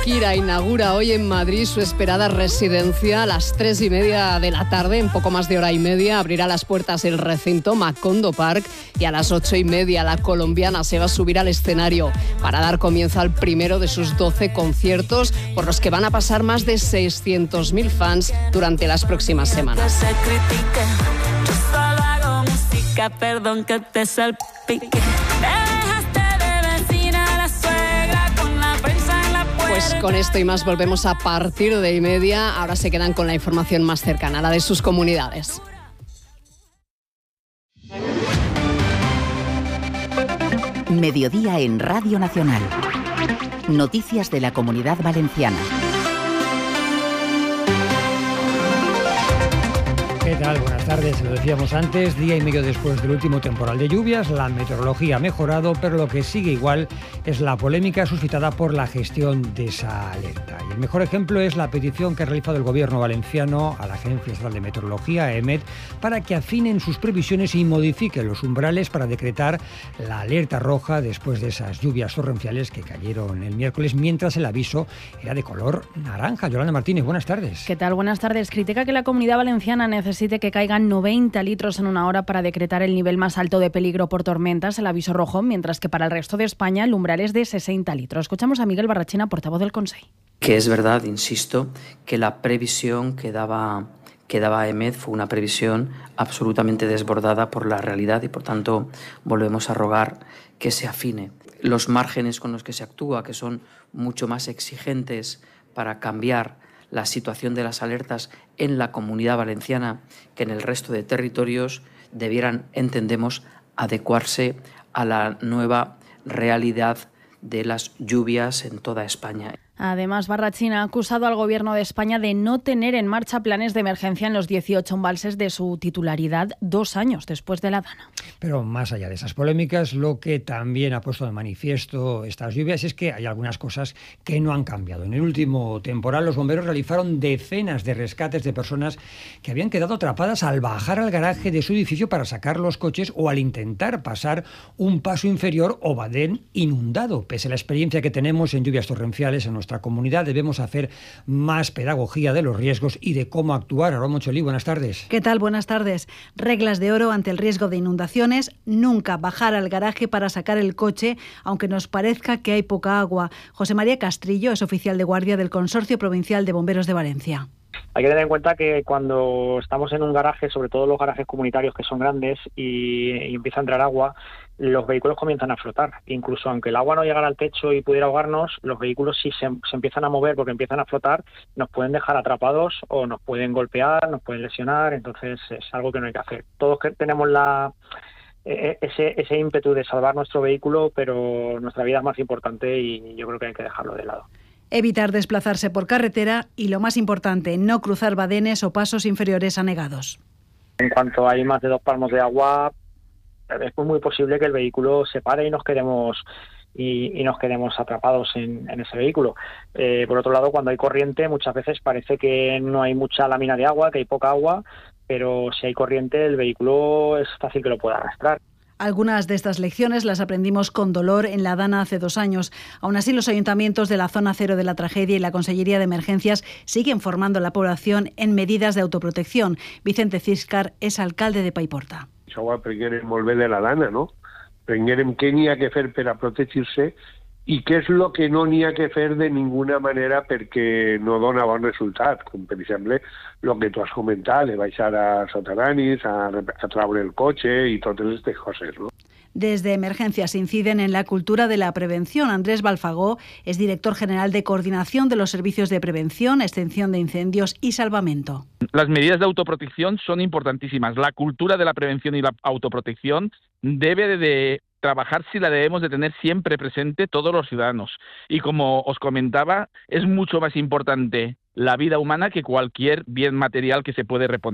Shakira inaugura hoy en Madrid su esperada residencia a las 3:30 de la tarde. En poco más de hora y media abrirá las puertas el recinto Macondo Park y a las 8:30 la colombiana se va a subir al escenario para dar comienzo al primero de sus 12 conciertos por los que van a pasar más de 600.000 fans durante las próximas semanas. Perdón que te salpique. Pues con esto y más volvemos a partir de 1:30. Ahora se quedan con la información más cercana, la de sus comunidades. Mediodía en Radio Nacional. Noticias de la Comunidad Valenciana. ¿Qué tal? Buenas tardes. Lo decíamos antes, día y medio después del último temporal de lluvias, la meteorología ha mejorado, pero lo que sigue igual es la polémica suscitada por la gestión de esa alerta. Y el mejor ejemplo es la petición que ha realizado el Gobierno valenciano a la Agencia Estatal de Meteorología, EMET, para que afinen sus previsiones y modifiquen los umbrales para decretar la alerta roja después de esas lluvias torrenciales que cayeron el miércoles, mientras el aviso era de color naranja. Yolanda Martínez, buenas tardes. ¿Qué tal? Buenas tardes. Critica que la Comunidad Valenciana necesite que caigan 90 litros en una hora para decretar el nivel más alto de peligro por tormentas, el aviso rojo, mientras que para el resto de España el umbral es de 60 litros. Escuchamos a Miguel Barrachina, portavoz del Consell. Que es verdad, insisto, que la previsión que daba EMET fue una previsión absolutamente desbordada por la realidad y, por tanto, volvemos a rogar que se afine los márgenes con los que se actúa, que son mucho más exigentes para cambiar la situación de las alertas en la Comunidad Valenciana que en el resto de territorios, debieran, entendemos, adecuarse a la nueva realidad de las lluvias en toda España. Además, Barrachina ha acusado al Gobierno de España de no tener en marcha planes de emergencia en los 18 embalses de su titularidad 2 años después de la Dana. Pero más allá de esas polémicas, lo que también ha puesto de manifiesto estas lluvias es que hay algunas cosas que no han cambiado. En el último temporal, los bomberos realizaron decenas de rescates de personas que habían quedado atrapadas al bajar al garaje de su edificio para sacar los coches o al intentar pasar un paso inferior o badén inundado. Pese a la experiencia que tenemos en lluvias torrenciales en nuestra comunidad, debemos hacer más pedagogía de los riesgos y de cómo actuar. Aurora Moncholí, buenas tardes. ¿Qué tal? Buenas tardes. Reglas de oro ante el riesgo de inundaciones: nunca bajar al garaje para sacar el coche, aunque nos parezca que hay poca agua. José María Castrillo es oficial de guardia del Consorcio Provincial de Bomberos de Valencia. Hay que tener en cuenta que cuando estamos en un garaje, sobre todo los garajes comunitarios que son grandes y empieza a entrar agua, los vehículos comienzan a flotar. Incluso aunque el agua no llegara al techo y pudiera ahogarnos, los vehículos, si se empiezan a mover porque empiezan a flotar, nos pueden dejar atrapados o nos pueden golpear, nos pueden lesionar. Entonces es algo que no hay que hacer. Todos que tenemos ese ímpetu de salvar nuestro vehículo, pero nuestra vida es más importante y yo creo que hay que dejarlo de lado. Evitar desplazarse por carretera y, lo más importante, no cruzar badenes o pasos inferiores anegados. En cuanto hay más de 2 palmos de agua, es muy posible que el vehículo se pare y nos quedemos atrapados en ese vehículo. Por otro lado, cuando hay corriente, muchas veces parece que no hay mucha lámina de agua, que hay poca agua, pero si hay corriente, el vehículo es fácil que lo pueda arrastrar. Algunas de estas lecciones las aprendimos con dolor en la Dana hace 2 años. Aún así, los ayuntamientos de la zona cero de la tragedia y la Consellería de Emergencias siguen formando a la población en medidas de autoprotección. Vicente Ciscar es alcalde de Paiporta. Prenguérem molt bé de la Dana, no? Prenguérem què n'hi ha que fer per a protegir-se i què és el que no n'hi ha que fer de ninguna manera perquè no dona bon resultat, com per exemple el que tu has comentat, de baixar a soterranis, a traure el cotxe i totes aquestes coses, no? Desde Emergencias inciden en la cultura de la prevención. Andrés Balfagó es director general de Coordinación de los Servicios de Prevención, Extinción de Incendios y Salvamento. Las medidas de autoprotección son importantísimas. La cultura de la prevención y la autoprotección debe de trabajarse y la debemos de tener siempre presente todos los ciudadanos. Y como os comentaba, es mucho más importante la vida humana que cualquier bien material que se puede reponer.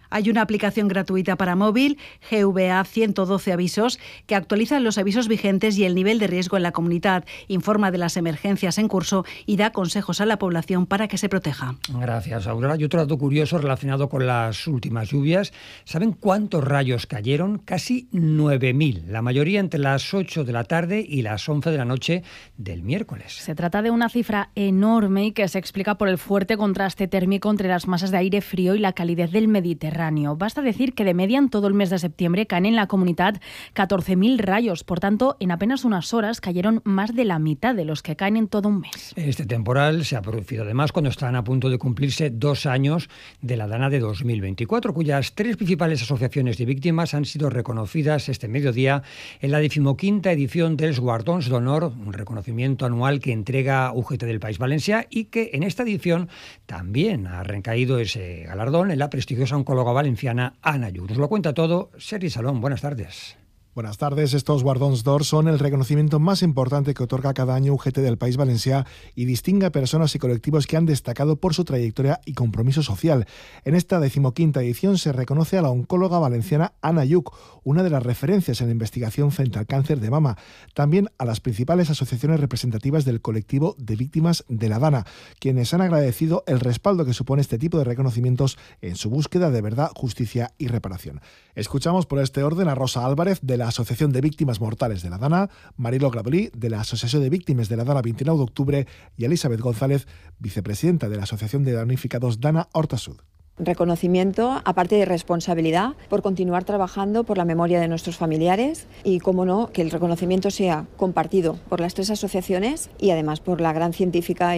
Hay una aplicación gratuita para móvil, GVA 112 Avisos, que actualiza los avisos vigentes y el nivel de riesgo en la comunidad, informa de las emergencias en curso y da consejos a la población para que se proteja. Gracias, Aurora. Y otro dato curioso relacionado con las últimas lluvias. ¿Saben cuántos rayos cayeron? Casi 9.000, la mayoría entre las 8 de la tarde y las 11 de la noche del miércoles. Se trata de una cifra enorme y que se explica por el fuerte contraste térmico entre las masas de aire frío y la calidez del Mediterráneo. Basta decir que de media en todo el mes de septiembre caen en la comunidad 14.000 rayos. Por tanto, en apenas unas horas cayeron más de la mitad de los que caen en todo un mes. Este temporal se ha producido además cuando están a punto de cumplirse 2 años de la Dana de 2024, cuyas 3 principales asociaciones de víctimas han sido reconocidas este mediodía en la 15ª edición dels Guardons d'Honor, un reconocimiento anual que entrega UGT del País Valencià y que en esta edición también ha recaído ese galardón en la prestigiosa oncóloga valenciana Ana Lluc. Nos lo cuenta todo Sergi Salón. Buenas tardes. Buenas tardes. Estos Guardons d'Or son el reconocimiento más importante que otorga cada año UGT del País Valencià y distingue a personas y colectivos que han destacado por su trayectoria y compromiso social. En esta 15ª edición se reconoce a la oncóloga valenciana Ana Lluc, una de las referencias en la investigación frente al cáncer de mama. También a las principales asociaciones representativas del colectivo de víctimas de la Dana, quienes han agradecido el respaldo que supone este tipo de reconocimientos en su búsqueda de verdad, justicia y reparación. Escuchamos por este orden a Rosa Álvarez, de la Asociación de Víctimas Mortales de la Dana, Marilo Gradolí, de la Asociación de Víctimes de la Dana 29 d'octubre, y Elizabeth González, vicepresidenta de la Asociación de Damnificados Dana Horta Sud. Reconocimiento, aparte de responsabilidad, por continuar trabajando por la memoria de nuestros familiares y, como no, que el reconocimiento sea compartido por las 3 asociaciones y además por la gran científica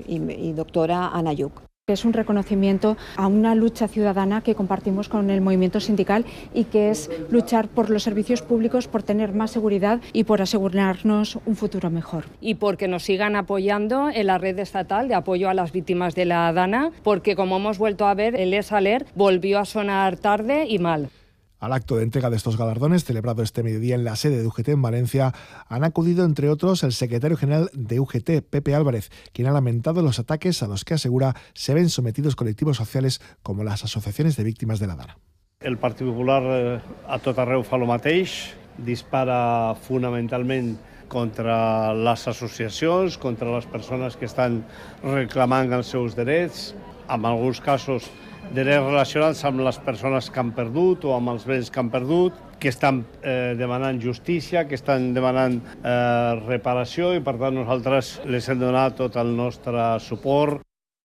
y doctora Ana Lluc. Es un reconocimiento a una lucha ciudadana que compartimos con el movimiento sindical y que es luchar por los servicios públicos, por tener más seguridad y por asegurarnos un futuro mejor. Y porque nos sigan apoyando en la red estatal de apoyo a las víctimas de la Dana, porque como hemos vuelto a ver, el ESALER volvió a sonar tarde y mal. Al acto de entrega de estos galardones, celebrado este mediodía en la sede de UGT en Valencia, han acudido, entre otros, el secretario general de UGT, Pepe Álvarez, quien ha lamentado los ataques a los que asegura se ven sometidos colectivos sociales como las asociaciones de víctimas de la Dana. El Partit Popular a tot arreu fa el mateix, dispara fonamentalment contra les associacions, contra les persones que estan reclamant els seus drets, en alguns casos drets relacionats amb les persones que han perdut o amb els béns que han perdut, que estan demanant justícia, que estan demanant reparació i per tant nosaltres les hem donat tot el nostre suport.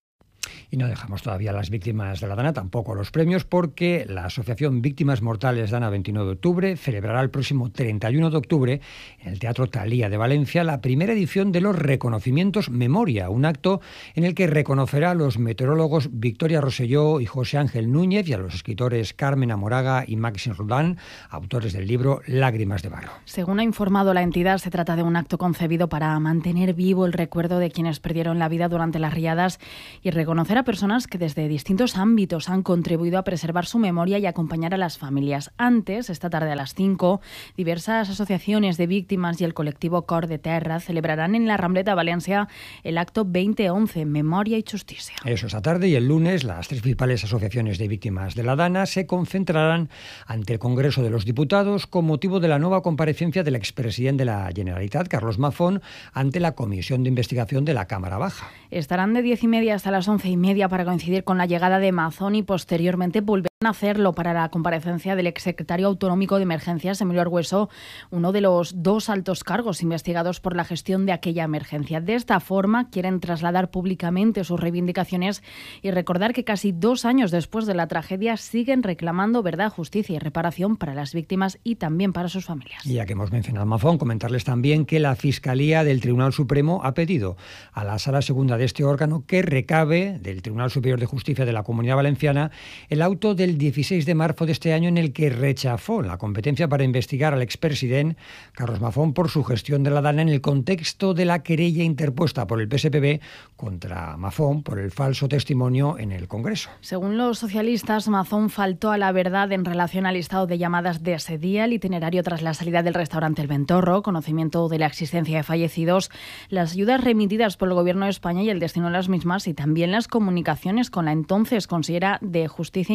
Y no dejamos todavía a las víctimas de la Dana, tampoco los premios, porque la Asociación Víctimas Mortales Dana 29 de octubre celebrará el próximo 31 de octubre en el Teatro Thalía de Valencia la primera edición de los reconocimientos Memoria, un acto en el que reconocerá a los meteorólogos Victoria Rosselló y José Ángel Núñez y a los escritores Carmen Amoraga y Maxim Roldán, autores del libro Lágrimas de barro. Según ha informado la entidad, se trata de un acto concebido para mantener vivo el recuerdo de quienes perdieron la vida durante las riadas y reconocer a personas que desde distintos ámbitos han contribuido a preservar su memoria y acompañar a las familias. Antes, esta tarde a las 5, diversas asociaciones de víctimas y el colectivo Cor de Terra celebrarán en la Rambleta Valencia el acto 2011, Memoria y Justicia. Eso esta tarde, y el lunes las 3 principales asociaciones de víctimas de la Dana se concentrarán ante el Congreso de los Diputados con motivo de la nueva comparecencia del expresidente de la Generalitat, Carlos Mazón, ante la Comisión de Investigación de la Cámara Baja. Estarán de 10:30 hasta las 11:30 para coincidir con la llegada de Mazón y posteriormente volverán a hacerlo para la comparecencia del exsecretario autonómico de Emergencias, Emilio Argüeso, uno de los 2 altos cargos investigados por la gestión de aquella emergencia. De esta forma quieren trasladar públicamente sus reivindicaciones y recordar que casi 2 años después de la tragedia siguen reclamando verdad, justicia y reparación para las víctimas y también para sus familias. Y ya que hemos mencionado a Mazón, comentarles también que la Fiscalía del Tribunal Supremo ha pedido a la Sala Segunda de este órgano que recabe del Tribunal Superior de Justicia de la Comunidad Valenciana el auto del 16 de marzo de este año en el que rechazó la competencia para investigar al expresidente Carlos Mazón por su gestión de la Dana en el contexto de la querella interpuesta por el PSPB contra Mazón por el falso testimonio en el Congreso. Según los socialistas, Mazón faltó a la verdad en relación al listado de llamadas de ese día, el itinerario tras la salida del restaurante El Ventorro, conocimiento de la existencia de fallecidos, las ayudas remitidas por el Gobierno de España y el destino de las mismas y también las comunicaciones con la entonces consellera de Justicia e Interior,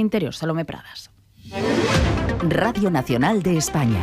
Salomé Pradas. Radio Nacional de España.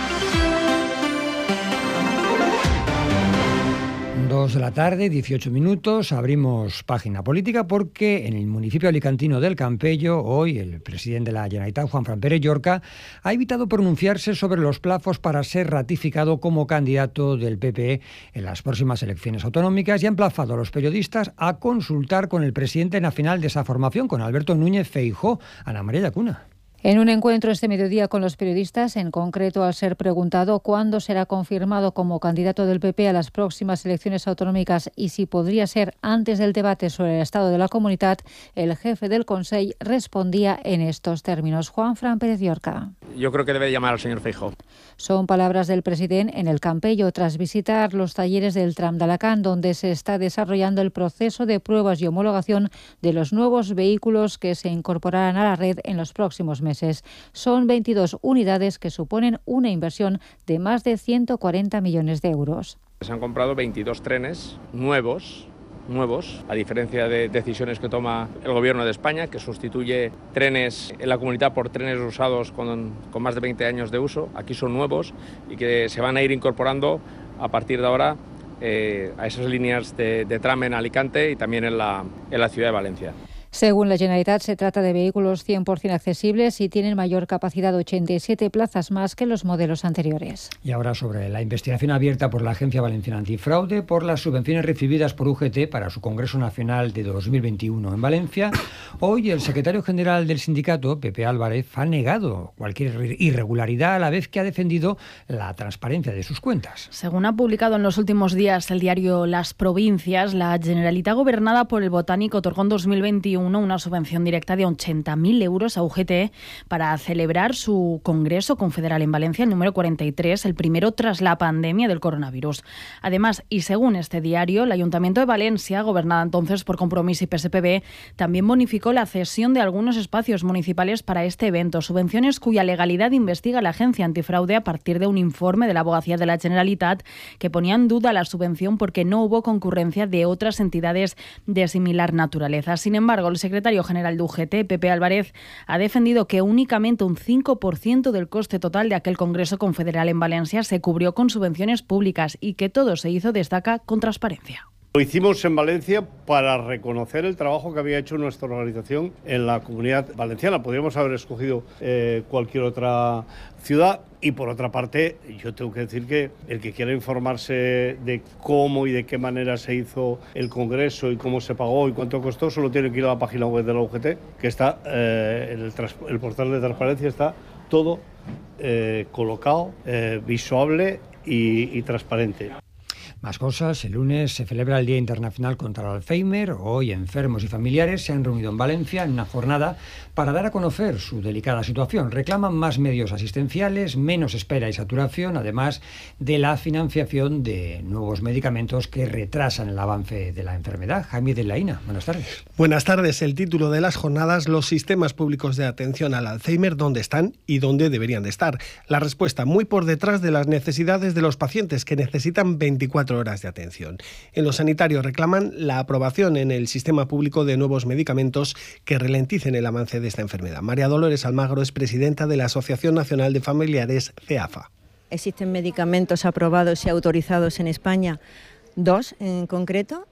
2 de la tarde, 18 minutos, abrimos página política porque en el municipio alicantino del Campello, hoy el presidente de la Generalitat, Juanfran Pérez Llorca, ha evitado pronunciarse sobre los plazos para ser ratificado como candidato del PP en las próximas elecciones autonómicas y ha emplazado a los periodistas a consultar con el presidente nacional de esa formación, con Alberto Núñez Feijóo. Ana María Llacuna. En un encuentro este mediodía con los periodistas, en concreto al ser preguntado cuándo será confirmado como candidato del PP a las próximas elecciones autonómicas y si podría ser antes del debate sobre el estado de la comunidad, el jefe del Consell respondía en estos términos. Juanfran Pérez Llorca. Yo creo que debe llamar al señor Feijóo. Son palabras del presidente en el Campello tras visitar los talleres del Tram de Alacant, donde se está desarrollando el proceso de pruebas y homologación de los nuevos vehículos que se incorporarán a la red en los próximos meses. Son 22 unidades que suponen una inversión de más de 140 millones de euros. Se han comprado 22 trenes nuevos, a diferencia de decisiones que toma el Gobierno de España, que sustituye trenes en la comunidad por trenes usados con más de 20 años de uso. Aquí son nuevos y que se van a ir incorporando a partir de ahora a esas líneas de tram en Alicante y también en la ciudad de Valencia. Según la Generalitat, se trata de vehículos 100% accesibles y tienen mayor capacidad, 87 plazas más que los modelos anteriores. Y ahora sobre la investigación abierta por la Agencia Valenciana Antifraude por las subvenciones recibidas por UGT para su Congreso Nacional de 2021 en Valencia. Hoy el secretario general del sindicato, Pepe Álvarez, ha negado cualquier irregularidad a la vez que ha defendido la transparencia de sus cuentas. Según ha publicado en los últimos días el diario Las Provincias, la Generalitat gobernada por el Botánico otorgó en 2021 una subvención directa de 80.000 euros a UGT para celebrar su Congreso Confederal en Valencia, el número 43, el primero tras la pandemia del coronavirus. Además, y según este diario, el Ayuntamiento de Valencia, gobernada entonces por Compromís y PSPB, también bonificó la cesión de algunos espacios municipales para este evento, subvenciones cuya legalidad investiga la Agencia Antifraude a partir de un informe de la Abogacía de la Generalitat que ponía en duda la subvención porque no hubo concurrencia de otras entidades de similar naturaleza. Sin embargo, el secretario general de UGT, Pepe Álvarez, ha defendido que únicamente un 5% del coste total de aquel Congreso Confederal en Valencia se cubrió con subvenciones públicas y que todo se hizo, destaca, con transparencia. Lo hicimos en Valencia para reconocer el trabajo que había hecho nuestra organización en la Comunidad Valenciana. Podríamos haber escogido cualquier otra ciudad y, por otra parte, yo tengo que decir que el que quiera informarse de cómo y de qué manera se hizo el Congreso y cómo se pagó y cuánto costó, solo tiene que ir a la página web de la UGT, que está en el portal de transparencia, está todo colocado, visuable y transparente. Más cosas, el lunes se celebra el Día Internacional contra el Alzheimer. Hoy enfermos y familiares se han reunido en Valencia en una jornada para dar a conocer su delicada situación. Reclaman más medios asistenciales, menos espera y saturación, además de la financiación de nuevos medicamentos que retrasan el avance de la enfermedad. Jaime de Laína, buenas tardes. Buenas tardes. El título de las jornadas: los sistemas públicos de atención al Alzheimer, ¿dónde están y dónde deberían de estar? La respuesta muy por detrás de las necesidades de los pacientes, que necesitan 24 horas de atención. En lo sanitario reclaman la aprobación en el sistema público de nuevos medicamentos que ralenticen el avance de esta enfermedad. María Dolores Almagro es presidenta de la Asociación Nacional de Familiares, CEAFA. Existen medicamentos aprobados y autorizados en España, 2 en concreto,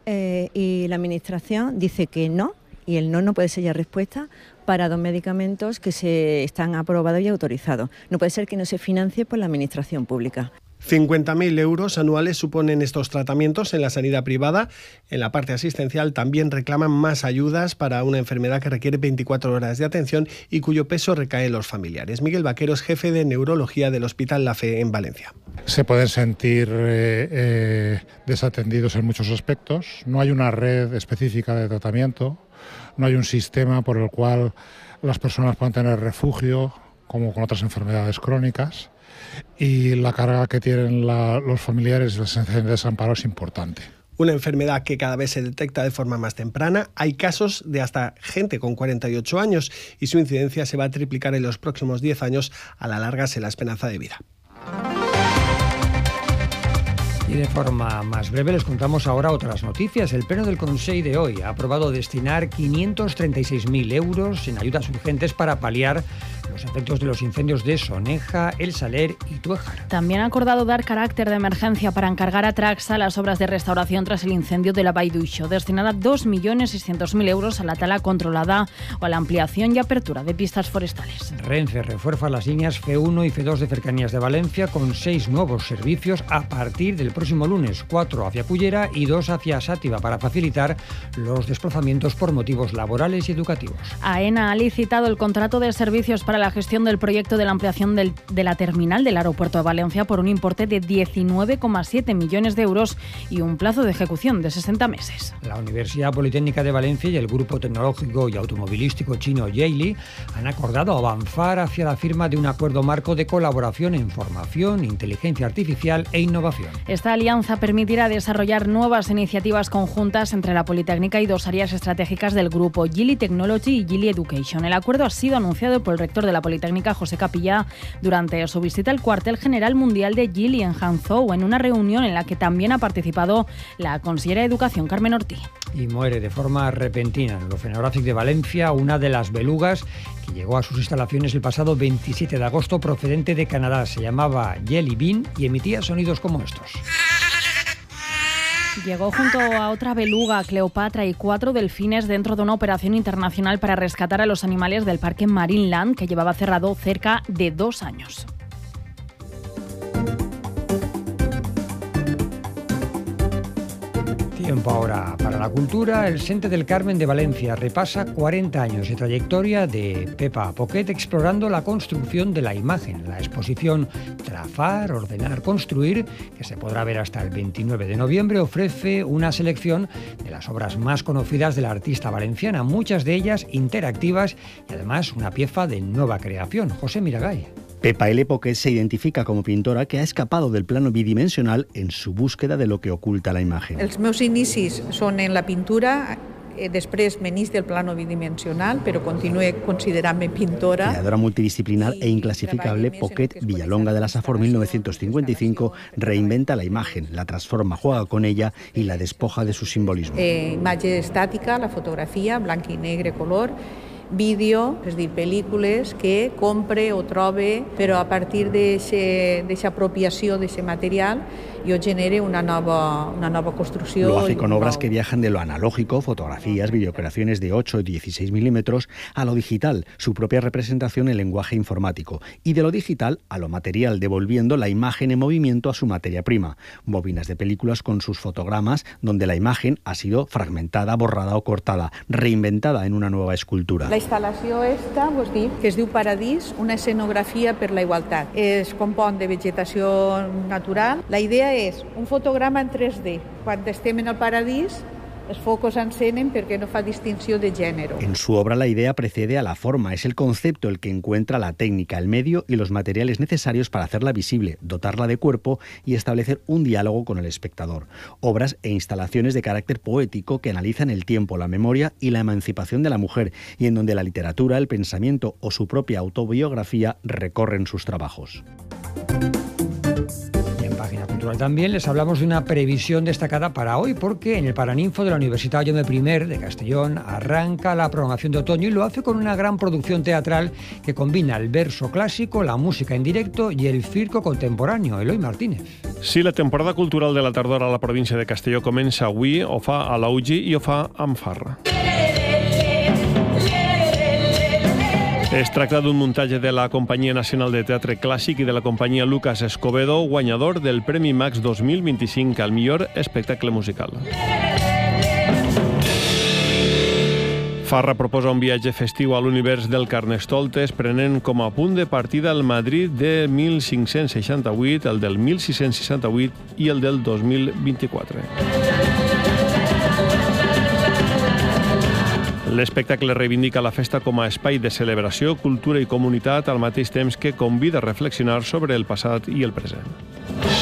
y la Administración dice que no, y el no puede ser ya respuesta para 2 medicamentos que se están aprobados y autorizados. No puede ser que no se financie por la Administración pública. 50.000 euros anuales suponen estos tratamientos en la sanidad privada. En la parte asistencial también reclaman más ayudas para una enfermedad que requiere 24 horas de atención y cuyo peso recae en los familiares. Miguel Vaquero es jefe de neurología del Hospital La Fe en Valencia. Se pueden sentir desatendidos en muchos aspectos. No hay una red específica de tratamiento, no hay un sistema por el cual las personas puedan tener refugio, como con otras enfermedades crónicas. Y la carga que tienen los familiares y la sensación de desamparo es importante. Una enfermedad que cada vez se detecta de forma más temprana. Hay casos de hasta gente con 48 años y su incidencia se va a triplicar en los próximos 10 años al alargarse la esperanza de vida. Y de forma más breve les contamos ahora otras noticias. El Pleno del Consell de hoy ha aprobado destinar 536.000 euros en ayudas urgentes para paliar los efectos de los incendios de Soneja, El Saler y Tuéjar. También ha acordado dar carácter de emergencia para encargar a Traxa las obras de restauración tras el incendio de la Vall d'Uixó. Destinará 2.600.000 euros a la tala controlada o a la ampliación y apertura de pistas forestales. Renfe refuerza las líneas F1 y F2 de cercanías de Valencia con 6 nuevos servicios a partir del próximo lunes, 4 hacia Cullera y 2 hacia Sátiva, para facilitar los desplazamientos por motivos laborales y educativos. AENA ha licitado el contrato de servicios para la gestión del proyecto de la ampliación de la terminal del aeropuerto de Valencia por un importe de 19,7 millones de euros y un plazo de ejecución de 60 meses. La Universidad Politécnica de Valencia y el Grupo Tecnológico y Automovilístico chino Geely han acordado avanzar hacia la firma de un acuerdo marco de colaboración en formación, inteligencia artificial e innovación. Esta alianza permitirá desarrollar nuevas iniciativas conjuntas entre la Politécnica y 2 áreas estratégicas del grupo, Geely Technology y Geely Education. El acuerdo ha sido anunciado por el rector de la Politécnica, José Capilla, durante su visita al cuartel general mundial de Geely en Hangzhou, en una reunión en la que también ha participado la consellera de Educación, Carmen Ortí. Y muere de forma repentina en el Oceanographic de Valencia una de las belugas que llegó a sus instalaciones el pasado 27 de agosto procedente de Canadá. Se llamaba Jelly Bean y emitía sonidos como estos. Llegó junto a otra beluga, Cleopatra, y 4 delfines dentro de una operación internacional para rescatar a los animales del Parque Marineland, que llevaba cerrado cerca de 2 años. Tiempo ahora para la cultura. El Centre del Carmen de Valencia repasa 40 años de trayectoria de Pepa Poquet explorando la construcción de la imagen. La exposición Trazar, Ordenar, Construir, que se podrá ver hasta el 29 de noviembre, ofrece una selección de las obras más conocidas de la artista valenciana, muchas de ellas interactivas y además una pieza de nueva creación. José Miragay. Pepa L. Poquet se identifica como pintora que ha escapado del plano bidimensional en su búsqueda de lo que oculta la imagen. Els meus inicis són en la pintura, després m'enís del plano bidimensional, però continué considerant-me pintora. Creadora multidisciplinar e inclasificable, Poquet Villalonga de la Safor 1955 reinventa la imagen, la transforma, juega con ella y la despoja de su simbolismo. Imatge estàtica, la fotografia, blanc i negre, color, vídeo, és a dir, pel·lícules que compre o trobe, però a partir d'aquesta apropiació d'aquest material yo genere una nova construcció. Lo hace con obras que viajan de lo analógico, fotografías, videocreaciones de 8 y 16 milímetros, a lo digital, su propia representación en lenguaje informático, y de lo digital a lo material, devolviendo la imagen en movimiento a su materia prima. Bobinas de películas con sus fotogramas, donde la imagen ha sido fragmentada, borrada o cortada, reinventada en una nueva escultura. La instal·lació esta, que es diu Paradís, una escenografia per la igualtat. Es compon de vegetació natural. La idea és un fotograma en 3D. Quan estem en el paradís, els focos encenen perquè no fa distinció de gènere. En su obra la idea precede a la forma, es el concepto el que encuentra la técnica, el medio y los materiales necesarios para hacerla visible, dotarla de cuerpo y establecer un diálogo con el espectador. Obras e instalaciones de carácter poético que analizan el tiempo, la memoria y la emancipación de la mujer, y en donde la literatura, el pensamiento o su propia autobiografía recorren sus trabajos. Página cultural también les hablamos de una previsión destacada para hoy, porque en el Paraninfo de la Universitat Jaume I de Castellón arranca la programación de otoño y lo hace con una gran producción teatral que combina el verso clásico, la música en directo y el circo contemporáneo. Eloi Martínez. Sí, la temporada cultural de la tardor a la província de Castelló comença avui, ho fa a l'Augi i ho fa amb farra. Es tracta d'un muntatge de la Companyia Nacional de Teatre Clàssic i de la companyia Lucas Escobedo, guanyador del Premi Max 2025 al millor espectacle musical. Farra proposa un viatge festiu a l'univers del Carnestoltes, prenent com a punt de partida el Madrid de 1568, el del 1668 i el del 2024. L'espectacle reivindica la festa com a espai de celebració, cultura i comunitat, al mateix temps que convida a reflexionar sobre el passat i el present.